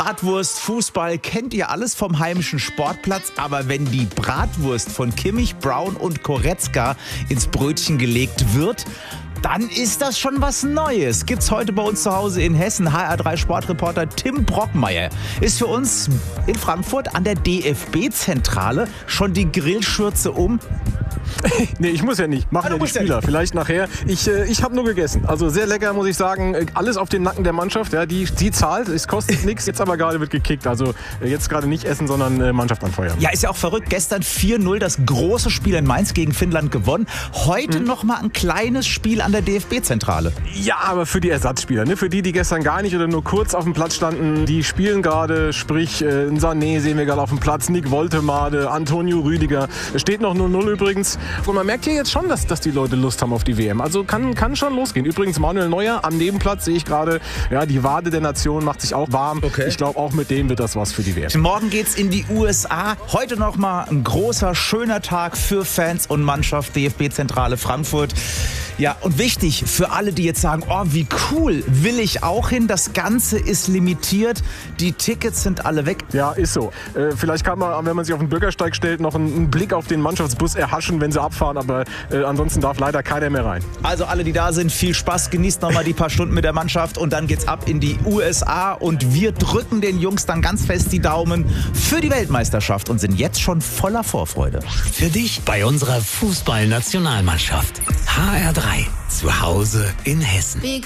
Bratwurst, Fußball, kennt ihr alles vom heimischen Sportplatz. Aber wenn die Bratwurst von Kimmich, Brown und Goretzka ins Brötchen gelegt wird, dann ist das schon was Neues. Gibt's heute bei uns zu Hause in Hessen. HR3 Sportreporter Tim Brockmeier ist für uns in Frankfurt an der DFB-Zentrale. Schon die Grillschürze um? Nee, ich muss ja nicht. Machen ja die Spieler. Vielleicht nachher. Ich habe nur gegessen. Also sehr lecker, muss ich sagen. Alles auf den Nacken der Mannschaft. Ja, die zahlt. Es kostet nichts. Jetzt aber gerade wird gekickt. Also jetzt gerade nicht essen, sondern Mannschaft anfeuern. Ja, ist ja auch verrückt. Gestern 4-0 das große Spiel in Mainz gegen Finnland gewonnen. Heute noch mal ein kleines Spiel an der DFB-Zentrale. Ja, aber für die Ersatzspieler. Ne? Für die gestern gar nicht oder nur kurz auf dem Platz standen. Die spielen gerade. Sprich, Sané sehen wir gerade auf dem Platz. Nick Woltemade, Antonio Rüdiger. Es steht noch 0-0 übrigens. Und man merkt hier jetzt schon, dass die Leute Lust haben auf die WM. Also kann schon losgehen. Übrigens Manuel Neuer am Nebenplatz sehe ich gerade. Ja, die Wade der Nation macht sich auch warm. Okay. Ich glaube, auch mit dem wird das was für die WM. Morgen geht's in die USA. Heute noch mal ein großer, schöner Tag für Fans und Mannschaft. DFB-Zentrale Frankfurt. Ja, und wichtig für alle, die jetzt sagen, oh, wie cool, will ich auch hin. Das Ganze ist limitiert. Die Tickets sind alle weg. Ja, ist so. Vielleicht kann man, wenn man sich auf den Bürgersteig stellt, noch einen Blick auf den Mannschaftsbus erhaschen, wenn sie abfahren. Aber ansonsten darf leider keiner mehr rein. Also alle, die da sind, viel Spaß. Genießt noch mal die paar Stunden mit der Mannschaft. Und dann geht's ab in die USA. Und wir drücken den Jungs dann ganz fest die Daumen für die Weltmeisterschaft und sind jetzt schon voller Vorfreude. Für dich bei unserer Fußballnationalmannschaft. HR3. Zu Hause in Hessen.